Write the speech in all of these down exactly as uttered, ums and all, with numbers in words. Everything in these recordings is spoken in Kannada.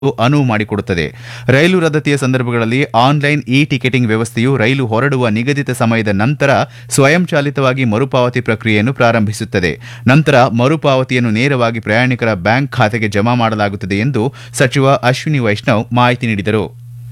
ಅನುವು ಮಾಡಿಕೊಡುತ್ತದೆ. ರೈಲು ರದ್ದತಿಯ ಸಂದರ್ಭಗಳಲ್ಲಿ ಆನ್ಲೈನ್ ಇ ಟಿಕೆಟಿಂಗ್ ವ್ಯವಸ್ಥೆಯು ರೈಲು ಹೊರಡುವ ನಿಗದಿತ ಸಮಯದ ನಂತರ ಸ್ವಯಂಚಾಲಿತವಾಗಿ ಮರುಪಾವತಿ ಪ್ರಕ್ರಿಯೆಯನ್ನು ಪ್ರಾರಂಭಿಸುತ್ತದೆ. ನಂತರ ಮರುಪಾವತಿಯನ್ನು ನೇರವಾಗಿ ಪ್ರಯಾಣಿಕರ ಬ್ಯಾಂಕ್ ಖಾತೆಗೆ ಜಮಾ ಮಾಡಲಾಗುತ್ತದೆ ಎಂದು ಸಚಿವ ಅಶ್ವಿನಿ ವೈಷ್ಣವ್ ಮಾಹಿತಿ ನೀಡಿದರು.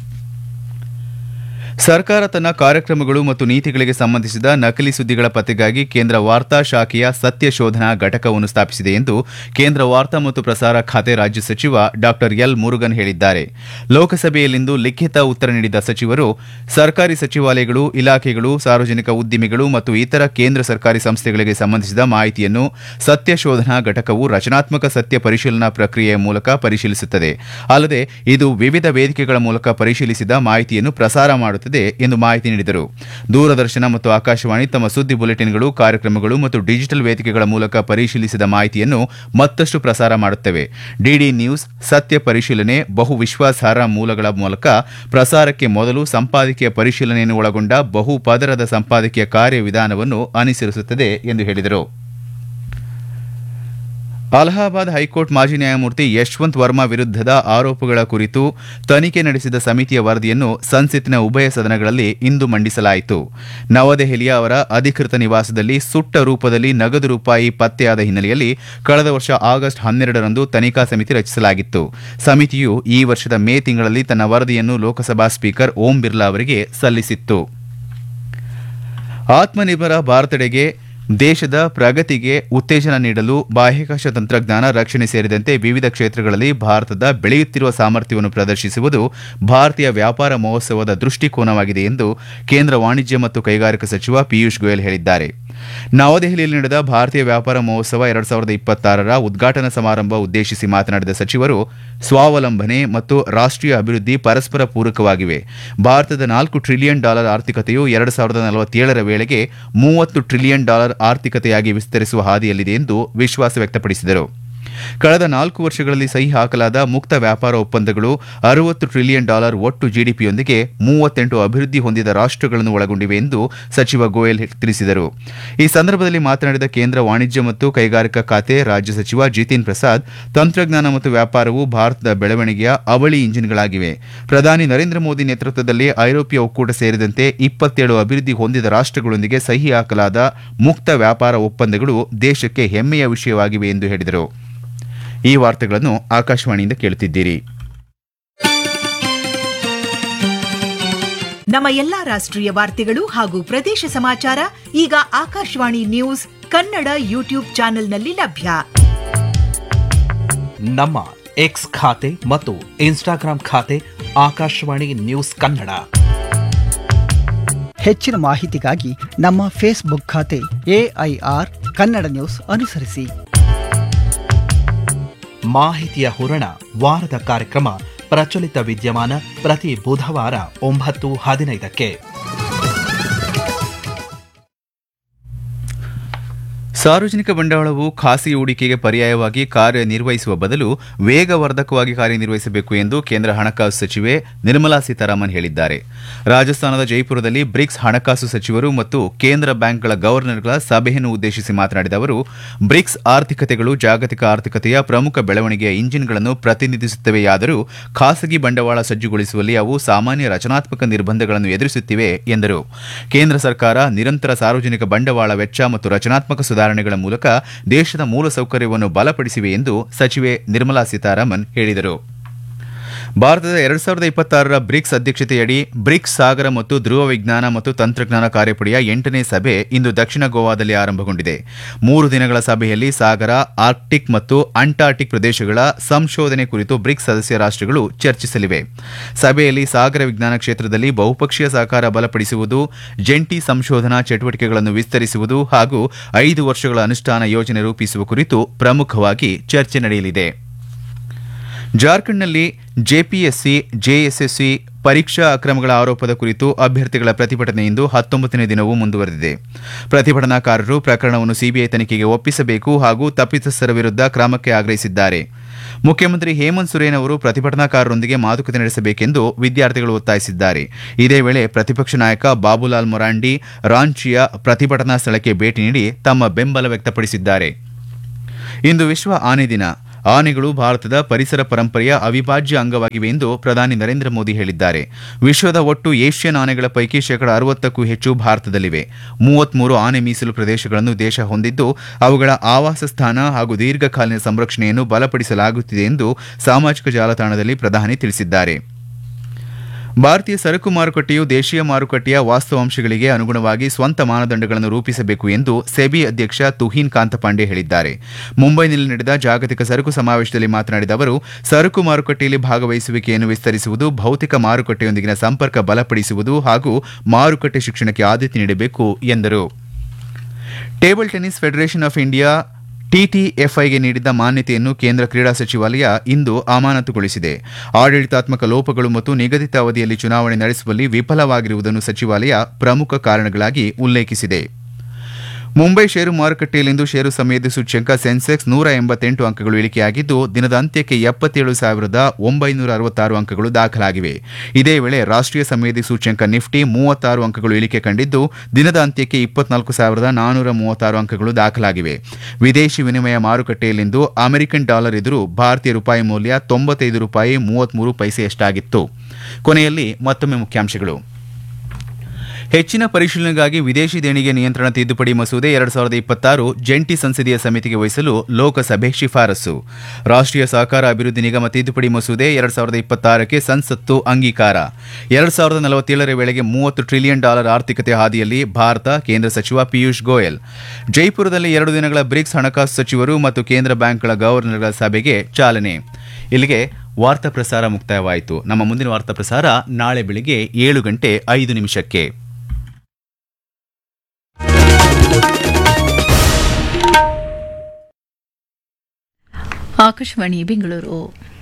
ಸರ್ಕಾರ ತನ್ನ ಕಾರ್ಯಕ್ರಮಗಳು ಮತ್ತು ನೀತಿಗಳಿಗೆ ಸಂಬಂಧಿಸಿದ ನಕಲಿ ಸುದ್ದಿಗಳ ಪತ್ತೆಗಾಗಿ ಕೇಂದ್ರ ವಾರ್ತಾ ಶಾಖೆಯ ಸತ್ಯ ಶೋಧನಾ ಘಟಕವನ್ನು ಸ್ಥಾಪಿಸಿದೆ ಎಂದು ಕೇಂದ್ರ ವಾರ್ತಾ ಮತ್ತು ಪ್ರಸಾರ ಖಾತೆ ರಾಜ್ಯ ಸಚಿವ ಡಾ ಎಲ್ ಮುರುಗನ್ ಹೇಳಿದ್ದಾರೆ. ಲೋಕಸಭೆಯಲ್ಲಿಂದು ಲಿಖಿತ ಉತ್ತರ ನೀಡಿದ ಸಚಿವರು, ಸರ್ಕಾರಿ ಸಚಿವಾಲಯಗಳು, ಇಲಾಖೆಗಳು, ಸಾರ್ವಜನಿಕ ಉದ್ದಿಮೆಗಳು ಮತ್ತು ಇತರ ಕೇಂದ್ರ ಸರ್ಕಾರಿ ಸಂಸ್ಥೆಗಳಿಗೆ ಸಂಬಂಧಿಸಿದ ಮಾಹಿತಿಯನ್ನು ಸತ್ಯ ಶೋಧನಾ ಘಟಕವು ರಚನಾತ್ಮಕ ಸತ್ಯ ಪರಿಶೀಲನಾ ಪ್ರಕ್ರಿಯೆಯ ಮೂಲಕ ಪರಿಶೀಲಿಸುತ್ತದೆ. ಅಲ್ಲದೆ ಇದು ವಿವಿಧ ವೇದಿಕೆಗಳ ಮೂಲಕ ಪರಿಶೀಲಿಸಿದ ಮಾಹಿತಿಯನ್ನು ಪ್ರಸಾರ ಮಾಡುತ್ತದೆ ಎಂದು ಮಾಹಿತಿ ನೀಡಿದರು. ದೂರದರ್ಶನ ಮತ್ತು ಆಕಾಶವಾಣಿ ತಮ್ಮ ಸುದ್ದಿ ಬುಲೆಟಿನ್ಗಳು, ಕಾರ್ಯಕ್ರಮಗಳು ಮತ್ತು ಡಿಜಿಟಲ್ ವೇದಿಕೆಗಳ ಮೂಲಕ ಪರಿಶೀಲಿಸಿದ ಮಾಹಿತಿಯನ್ನು ಮತ್ತಷ್ಟು ಪ್ರಸಾರ ಮಾಡುತ್ತವೆ. ಡಿಡಿ ನ್ಯೂಸ್ ಸತ್ಯ ಪರಿಶೀಲನೆ ಬಹು ವಿಶ್ವಾಸಾರ್ಹ ಮೂಲಗಳ ಮೂಲಕ ಪ್ರಸಾರಕ್ಕೆ ಮೊದಲು ಸಂಪಾದಕೀಯ ಪರಿಶೀಲನೆಯನ್ನು ಒಳಗೊಂಡ ಬಹು ಪದರದ ಸಂಪಾದಕೀಯ ಕಾರ್ಯವಿಧಾನವನ್ನು ಅನುಸರಿಸುತ್ತದೆ ಎಂದು ಹೇಳಿದರು. ಅಲಹಾಬಾದ್ ಹೈಕೋರ್ಟ್ ಮಾಜಿ ನ್ಯಾಯಮೂರ್ತಿ ಯಶವಂತ್ ವರ್ಮಾ ವಿರುದ್ದದ ಆರೋಪಗಳ ಕುರಿತು ತನಿಖೆ ನಡೆಸಿದ ಸಮಿತಿಯ ವರದಿಯನ್ನು ಸಂಸತ್ತಿನ ಉಭಯ ಸದನಗಳಲ್ಲಿ ಇಂದು ಮಂಡಿಸಲಾಯಿತು. ನವದೆಹಲಿಯ ಅವರ ಅಧಿಕೃತ ನಿವಾಸದಲ್ಲಿ ಸುಟ್ಟ ರೂಪದಲ್ಲಿ ನಗದು ರೂಪಾಯಿ ಪತ್ತೆಯಾದ ಹಿನ್ನೆಲೆಯಲ್ಲಿ ಕಳೆದ ವರ್ಷ ಆಗಸ್ಟ್ ಹನ್ನೆರಡರಂದು ತನಿಖಾ ಸಮಿತಿ ರಚಿಸಲಾಗಿತ್ತು. ಸಮಿತಿಯು ಈ ವರ್ಷದ ಮೇ ತಿಂಗಳಲ್ಲಿ ತನ್ನ ವರದಿಯನ್ನು ಲೋಕಸಭಾ ಸ್ಪೀಕರ್ ಓಂ ಬಿರ್ಲಾ ಅವರಿಗೆ ಸಲ್ಲಿಸಿತ್ತು. ಆತ್ಮನಿರ್ಭರ ಭಾರತಡೆಗೆ ದೇಶದ ಪ್ರಗತಿಗೆ ಉತ್ತೇಜನ ನೀಡಲು ಬಾಹ್ಯಾಕಾಶ ತಂತ್ರಜ್ಞಾನ, ರಕ್ಷಣೆ ಸೇರಿದಂತೆ ವಿವಿಧ ಕ್ಷೇತ್ರಗಳಲ್ಲಿ ಭಾರತದ ಬೆಳೆಯುತ್ತಿರುವ ಸಾಮರ್ಥ್ಯವನ್ನು ಪ್ರದರ್ಶಿಸುವುದು ಭಾರತೀಯ ವ್ಯಾಪಾರ ಮಹೋತ್ಸವದ ದೃಷ್ಟಿಕೋನವಾಗಿದೆ ಎಂದು ಕೇಂದ್ರ ವಾಣಿಜ್ಯ ಮತ್ತು ಕೈಗಾರಿಕಾ ಸಚಿವ ಪಿಯೂಷ್ ಗೋಯಲ್ ಹೇಳಿದ್ದಾರೆ. ನವದೆಹಲಿಯಲ್ಲಿ ನಡೆದ ಭಾರತೀಯ ವ್ಯಾಪಾರ ಮಹೋತ್ಸವ ಎರಡ್ ಸಾವಿರದ ಇಪ್ಪತ್ತಾರರ ಉದ್ಘಾಟನಾ ಸಮಾರಂಭ ಉದ್ದೇಶಿಸಿ ಮಾತನಾಡಿದ ಸಚಿವರು, ಸ್ವಾವಲಂಬನೆ ಮತ್ತು ರಾಷ್ಟೀಯ ಅಭಿವೃದ್ಧಿ ಪರಸ್ಪರ ಪೂರಕವಾಗಿವೆ. ಭಾರತದ ನಾಲ್ಕು ಟ್ರಿಲಿಯನ್ ಡಾಲರ್ ಆರ್ಥಿಕತೆಯು ಎರಡು ಸಾವಿರದ ನಲವತ್ತೇಳರ ವೇಳೆಗೆ ಮೂವತ್ತು ಟ್ರಿಲಿಯನ್ ಡಾಲರ್ ಆರ್ಥಿಕತೆಯಾಗಿ ವಿಸ್ತರಿಸುವ ಹಾದಿಯಲ್ಲಿದೆ ಎಂದು ವಿಶ್ವಾಸ ವ್ಯಕ್ತಪಡಿಸಿದರು. ಕಳೆದ ನಾಲ್ಕು ವರ್ಷಗಳಲ್ಲಿ ಸಹಿ ಹಾಕಲಾದ ಮುಕ್ತ ವ್ಯಾಪಾರ ಒಪ್ಪಂದಗಳು ಅರವತ್ತು ಟ್ರಿಲಿಯನ್ ಡಾಲರ್ ಒಟ್ಟು ಜಿಡಿಪಿಯೊಂದಿಗೆ ಮೂವತ್ತೆಂಟು ಅಭಿವೃದ್ಧಿ ಹೊಂದಿದ ರಾಷ್ಟಗಳನ್ನು ಒಳಗೊಂಡಿವೆ ಎಂದು ಸಚಿವ ಗೋಯಲ್ ತಿಳಿಸಿದರು. ಈ ಸಂದರ್ಭದಲ್ಲಿ ಮಾತನಾಡಿದ ಕೇಂದ್ರ ವಾಣಿಜ್ಯ ಮತ್ತು ಕೈಗಾರಿಕಾ ಖಾತೆ ರಾಜ್ಯ ಸಚಿವ ಜಿತಿನ್ ಪ್ರಸಾದ್, ತಂತ್ರಜ್ಞಾನ ಮತ್ತು ವ್ಯಾಪಾರವು ಭಾರತದ ಬೆಳವಣಿಗೆಯ ಅವಳಿ ಇಂಜಿನ್ಗಳಾಗಿವೆ. ಪ್ರಧಾನಿ ನರೇಂದ್ರ ಮೋದಿ ನೇತೃತ್ವದಲ್ಲಿ ಐರೋಪ್ಯ ಒಕ್ಕೂಟ ಸೇರಿದಂತೆ ಇಪ್ಪತ್ತೇಳು ಅಭಿವೃದ್ಧಿ ಹೊಂದಿದ ರಾಷ್ಟಗಳೊಂದಿಗೆ ಸಹಿ ಹಾಕಲಾದ ಮುಕ್ತ ವ್ಯಾಪಾರ ಒಪ್ಪಂದಗಳು ದೇಶಕ್ಕೆ ಹೆಮ್ಮೆಯ ವಿಷಯವಾಗಿವೆ ಎಂದು ಹೇಳಿದರು. ಈ ವಾರ್ತೆಗಳನ್ನು ಆಕಾಶವಾಣಿಯಿಂದ ಕೇಳುತ್ತಿದ್ದೀರಿ. ನಮ್ಮ ಎಲ್ಲಾ ರಾಷ್ಟ್ರೀಯ ವಾರ್ತೆಗಳು ಹಾಗೂ ಪ್ರದೇಶ ಸಮಾಚಾರ ಈಗ ಆಕಾಶವಾಣಿ ನ್ಯೂಸ್ ಕನ್ನಡ ಯೂಟ್ಯೂಬ್ ಚಾನೆಲ್ನಲ್ಲಿ ಲಭ್ಯ. ನಮ್ಮ ಎಕ್ಸ್ ಖಾತೆ ಮತ್ತು ಇನ್ಸ್ಟಾಗ್ರಾಂ ಖಾತೆ ಆಕಾಶವಾಣಿ ನ್ಯೂಸ್ ಕನ್ನಡ. ಹೆಚ್ಚಿನ ಮಾಹಿತಿಗಾಗಿ ನಮ್ಮ ಫೇಸ್ಬುಕ್ ಖಾತೆ ಎಐಆರ್ ಕನ್ನಡ ನ್ಯೂಸ್ ಅನುಸರಿಸಿ. ಮಾಹಿತಿಯ ಹೂರಣ ವಾರದ ಕಾರ್ಯಕ್ರಮ ಪ್ರಚಲಿತ ವಿದ್ಯಮಾನ ಪ್ರತಿ ಬುಧವಾರ ಒಂಬತ್ತು ಹದಿನೈದಕ್ಕೆ. ಸಾರ್ವಜನಿಕ ಬಂಡವಾಳವು ಖಾಸಗಿ ಹೂಡಿಕೆಗೆ ಪರ್ಯಾಯವಾಗಿ ಕಾರ್ಯನಿರ್ವಹಿಸುವ ಬದಲು ವೇಗವರ್ಧಕವಾಗಿ ಕಾರ್ಯನಿರ್ವಹಿಸಬೇಕು ಎಂದು ಕೇಂದ್ರ ಹಣಕಾಸು ಸಚಿವೆ ನಿರ್ಮಲಾ ಸೀತಾರಾಮನ್ ಹೇಳಿದ್ದಾರೆ. ರಾಜಸ್ಥಾನದ ಜೈಪುರದಲ್ಲಿ ಬ್ರಿಕ್ಸ್ ಹಣಕಾಸು ಸಚಿವರು ಮತ್ತು ಕೇಂದ್ರ ಬ್ಯಾಂಕ್ಗಳ ಗವರ್ನರ್ಗಳ ಸಭೆಯನ್ನು ಉದ್ದೇಶಿಸಿ ಮಾತನಾಡಿದ ಅವರು, ಬ್ರಿಕ್ಸ್ ಆರ್ಥಿಕತೆಗಳು ಜಾಗತಿಕ ಆರ್ಥಿಕತೆಯ ಪ್ರಮುಖ ಬೆಳವಣಿಗೆಯ ಇಂಜಿನ್ಗಳನ್ನು ಪ್ರತಿನಿಧಿಸುತ್ತವೆಯಾದರೂ ಖಾಸಗಿ ಬಂಡವಾಳ ಸಜ್ಜುಗೊಳಿಸುವಲ್ಲಿ ಅವು ಸಾಮಾನ್ಯ ರಚನಾತ್ಮಕ ನಿರ್ಬಂಧಗಳನ್ನು ಎದುರಿಸುತ್ತಿವೆ ಎಂದರು. ಕೇಂದ್ರ ಸರ್ಕಾರ ನಿರಂತರ ಸಾರ್ವಜನಿಕ ಬಂಡವಾಳ ವೆಚ್ಚ ಮತ್ತು ರಚನಾತ್ಮಕ ಸುಧಾರಣೆ ಮೂಲಕ ದೇಶದ ಮೂಲಸೌಕರ್ಯವನ್ನು ಬಲಪಡಿಸಿವೆ ಎಂದು ಸಚಿವೆ ನಿರ್ಮಲಾ ಸೀತಾರಾಮನ್ ಹೇಳಿದರು. ಭಾರತದ ಎರಡ್ ಸಾವಿರದ ಇಪ್ಪತ್ತಾರರ ಬ್ರಿಕ್ಸ್ ಅಧ್ಯಕ್ಷತೆಯಡಿ ಬ್ರಿಕ್ಸ್ ಸಾಗರ ಮತ್ತು ಧ್ರುವ ವಿಜ್ಞಾನ ಮತ್ತು ತಂತ್ರಜ್ಞಾನ ಕಾರ್ಯಪಡೆಯ ಎಂಟನೇ ಸಭೆ ಇಂದು ದಕ್ಷಿಣ ಗೋವಾದಲ್ಲಿ ಆರಂಭಗೊಂಡಿದೆ. ಮೂರು ದಿನಗಳ ಸಭೆಯಲ್ಲಿ ಸಾಗರ, ಆರ್ಕ್ಟಿಕ್ ಮತ್ತು ಅಂಟಾರ್ಟಿಕ್ ಪ್ರದೇಶಗಳ ಸಂಶೋಧನೆ ಕುರಿತು ಬ್ರಿಕ್ಸ್ ಸದಸ್ಯ ರಾಷ್ಟಗಳು ಚರ್ಚಿಸಲಿವೆ. ಸಭೆಯಲ್ಲಿ ಸಾಗರ ವಿಜ್ಞಾನ ಕ್ಷೇತ್ರದಲ್ಲಿ ಬಹುಪಕ್ಷೀಯ ಸಹಕಾರ ಬಲಪಡಿಸುವುದು, ಜಂಟಿ ಸಂಶೋಧನಾ ಚಟುವಟಿಕೆಗಳನ್ನು ವಿಸ್ತರಿಸುವುದು ಹಾಗೂ ಐದು ವರ್ಷಗಳ ಅನುಷ್ಠಾನ ಯೋಜನೆ ರೂಪಿಸುವ ಕುರಿತು ಪ್ರಮುಖವಾಗಿ ಚರ್ಚೆ ನಡೆಯಲಿದೆ. ಜಾರ್ಖಂಡ್ನಲ್ಲಿ ಜೆಪಿಎಸ್ಸಿ, ಜೆಎಸ್ಎಸ್ಸಿ ಪರೀಕ್ಷಾ ಅಕ್ರಮಗಳ ಆರೋಪದ ಕುರಿತು ಅಭ್ಯರ್ಥಿಗಳ ಪ್ರತಿಭಟನೆ ಇಂದು ಹತ್ತೊಂಬತ್ತನೇ ದಿನವೂ ಮುಂದುವರೆದಿದೆ. ಪ್ರತಿಭಟನಾಕಾರರು ಪ್ರಕರಣವನ್ನು ಸಿಬಿಐ ತನಿಖೆಗೆ ಒಪ್ಪಿಸಬೇಕು ಹಾಗೂ ತಪ್ಪಿತಸ್ಥರ ವಿರುದ್ಧ ಕ್ರಮಕ್ಕೆ ಆಗ್ರಹಿಸಿದ್ದಾರೆ. ಮುಖ್ಯಮಂತ್ರಿ ಹೇಮಂತ್ ಸೊರೇನ್ ಅವರು ಪ್ರತಿಭಟನಾಕಾರರೊಂದಿಗೆ ಮಾತುಕತೆ ನಡೆಸಬೇಕೆಂದು ವಿದ್ಯಾರ್ಥಿಗಳು ಒತ್ತಾಯಿಸಿದ್ದಾರೆ. ಇದೇ ವೇಳೆ ಪ್ರತಿಪಕ್ಷ ನಾಯಕ ಬಾಬುಲಾಲ್ ಮೊರಾಂಡಿ ರಾಂಚಿಯ ಪ್ರತಿಭಟನಾ ಸ್ಥಳಕ್ಕೆ ಭೇಟಿ ನೀಡಿ ತಮ್ಮ ಬೆಂಬಲ ವ್ಯಕ್ತಪಡಿಸಿದ್ದಾರೆ. ಇಂದು ವಿಶ್ವ ಆನೆ ದಿನ. ಆನೆಗಳು ಭಾರತದ ಪರಿಸರ ಪರಂಪರೆಯ ಅವಿಭಾಜ್ಯ ಅಂಗವಾಗಿವೆ ಎಂದು ಪ್ರಧಾನಿ ನರೇಂದ್ರ ಮೋದಿ ಹೇಳಿದ್ದಾರೆ. ವಿಶ್ವದ ಒಟ್ಟು ಏಷ್ಯನ್ ಆನೆಗಳ ಪೈಕಿ ಶೇಕಡ ಅರವತ್ತಕ್ಕೂ ಹೆಚ್ಚು ಭಾರತದಲ್ಲಿವೆ. ಮೂವತ್ಮೂರು ಆನೆ ಮೀಸಲು ಪ್ರದೇಶಗಳನ್ನು ದೇಶ ಹೊಂದಿದ್ದು ಅವುಗಳ ಆವಾಸ ಸ್ಥಾನ ಹಾಗೂ ದೀರ್ಘಕಾಲೀನ ಸಂರಕ್ಷಣೆಯನ್ನು ಬಲಪಡಿಸಲಾಗುತ್ತಿದೆ ಎಂದು ಸಾಮಾಜಿಕ ಜಾಲತಾಣದಲ್ಲಿ ಪ್ರಧಾನಿ ತಿಳಿಸಿದ್ದಾರೆ. ಭಾರತೀಯ ಸರಕು ಮಾರುಕಟ್ಟೆಯು ದೇಶೀಯ ಮಾರುಕಟ್ಟೆಯ ವಾಸ್ತವಾಂಶಗಳಿಗೆ ಅನುಗುಣವಾಗಿ ಸ್ವಂತ ಮಾನದಂಡಗಳನ್ನು ರೂಪಿಸಬೇಕು ಎಂದು ಸೆಬಿ ಅಧ್ಯಕ್ಷ ತುಹಿನ್ ಕಾಂತಪಾಂಡೆ ಹೇಳಿದ್ದಾರೆ. ಮುಂಬೈನಲ್ಲಿ ನಡೆದ ಜಾಗತಿಕ ಸರಕು ಸಮಾವೇಶದಲ್ಲಿ ಮಾತನಾಡಿದ ಅವರು, ಸರಕು ಮಾರುಕಟ್ಟೆಯಲ್ಲಿ ಭಾಗವಹಿಸುವಿಕೆಯನ್ನು ವಿಸ್ತರಿಸುವುದು, ಭೌತಿಕ ಮಾರುಕಟ್ಟೆಯೊಂದಿಗಿನ ಸಂಪರ್ಕ ಬಲಪಡಿಸುವುದು ಹಾಗೂ ಮಾರುಕಟ್ಟೆ ಶಿಕ್ಷಣಕ್ಕೆ ಆದ್ಯತೆ ನೀಡಬೇಕು ಎಂದರು. Table tennis federation of India ಟಿಟಿಎಫ್ಐಗೆ ನೀಡಿದ್ದ ಮಾನ್ಯತೆಯನ್ನು ಕೇಂದ್ರ ಕ್ರೀಡಾ ಸಚಿವಾಲಯ ಇಂದು ಅಮಾನತುಗೊಳಿಸಿದೆ. ಆಡಳಿತಾತ್ಮಕ ಲೋಪಗಳು ಮತ್ತು ನಿಗದಿತ ಅವಧಿಯಲ್ಲಿ ಚುನಾವಣೆ ನಡೆಸುವಲ್ಲಿ ವಿಫಲವಾಗಿರುವುದನ್ನು ಸಚಿವಾಲಯ ಪ್ರಮುಖ ಕಾರಣಗಳಾಗಿ ಉಲ್ಲೇಖಿಸಿದೆ. ಮುಂಬೈ ಷೇರು ಮಾರುಕಟ್ಟೆಯಲ್ಲಿಂದು ಷೇರು ಸಂವೇದಿ ಸೂಚ್ಯಂಕ ಸೆನ್ಸೆಕ್ಸ್ ನೂರ ಎಂಬತ್ತೆಂಟು ಅಂಕಗಳು ಇಳಿಕೆಯಾಗಿದ್ದು ದಿನದ ಅಂತ್ಯಕ್ಕೆ ಎಪ್ಪತ್ತೇಳು ಸಾವಿರದ ಒಂಬೈನೂರ ಅರವತ್ತಾರು ಅಂಕಗಳು ದಾಖಲಾಗಿವೆ. ಇದೇ ವೇಳೆ ರಾಷ್ಟ್ರೀಯ ಸಂವೇದಿ ಸೂಚ್ಯಂಕ ನಿಫ್ಟಿ ಮೂವತ್ತಾರು ಅಂಕಗಳು ಇಳಿಕೆ ಕಂಡಿದ್ದು ದಿನದ ಅಂತ್ಯಕ್ಕೆ ಇಪ್ಪತ್ನಾಲ್ಕು ಸಾವಿರದ ನಾನೂರ ಮೂವತ್ತಾರು ಅಂಕಗಳು ದಾಖಲಾಗಿವೆ. ವಿದೇಶಿ ವಿನಿಮಯ ಮಾರುಕಟ್ಟೆಯಲ್ಲಿಂದು ಅಮೆರಿಕನ್ ಡಾಲರ್ ಎದುರು ಭಾರತೀಯ ರೂಪಾಯಿ ಮೌಲ್ಯ ತೊಂಬತ್ತೈದು ರೂಪಾಯಿ ಮೂವತ್ಮೂರು ಪೈಸೆಯಷ್ಟಾಗಿತ್ತು. ಕೊನೆಯಲ್ಲಿ ಮತ್ತೊಮ್ಮೆ ಮುಖ್ಯಾಂಶಗಳು. ಹೆಚ್ಚಿನ ಪರಿಶೀಲನೆಗಾಗಿ ವಿದೇಶಿ ದೇಣಿಗೆ ನಿಯಂತ್ರಣ ತಿದ್ದುಪಡಿ ಮಸೂದೆ ಎರಡ್ ಸಾವಿರದ ಇಪ್ಪತ್ತಾರು ಜಂಟಿ ಸಂಸದೀಯ ಸಮಿತಿಗೆ ವಹಿಸಲು ಲೋಕಸಭೆ ಶಿಫಾರಸು. ರಾಷ್ಟ್ರೀಯ ಸಹಕಾರ ಅಭಿವೃದ್ಧಿ ನಿಗಮ ತಿದ್ದುಪಡಿ ಮಸೂದೆ ಎರಡ್ ಸಾವಿರದ ಇಪ್ಪತ್ತಾರಕ್ಕೆ ಸಂಸತ್ತು ಅಂಗೀಕಾರ. ಎರಡ್ ಸಾವಿರದ ನಲವತ್ತೇಳರ ವೇಳೆಗೆ ಮೂವತ್ತು ಟ್ರಿಲಿಯನ್ ಡಾಲರ್ ಆರ್ಥಿಕತೆ ಹಾದಿಯಲ್ಲಿ ಭಾರತ, ಕೇಂದ್ರ ಸಚಿವ ಪಿಯೂಷ್ ಗೋಯಲ್. ಜೈಪುರದಲ್ಲಿ ಎರಡು ದಿನಗಳ ಬ್ರಿಕ್ಸ್ ಹಣಕಾಸು ಸಚಿವರು ಮತ್ತು ಕೇಂದ್ರ ಬ್ಯಾಂಕ್ಗಳ ಗವರ್ನರ್ಗಳ ಸಭೆಗೆ ಚಾಲನೆ. ಇಲ್ಲಿಗೆ ವಾರ್ತಾ ಪ್ರಸಾರ ಮುಕ್ತಾಯವಾಯಿತು. ನಮ್ಮ ಮುಂದಿನ ವಾರ್ತಾ ಪ್ರಸಾರ ನಾಳೆ ಬೆಳಿಗ್ಗೆ ಏಳು ಗಂಟೆ ಐದು ನಿಮಿಷಕ್ಕೆ. ಆಕಾಶವಾಣಿ ಬೆಂಗಳೂರು.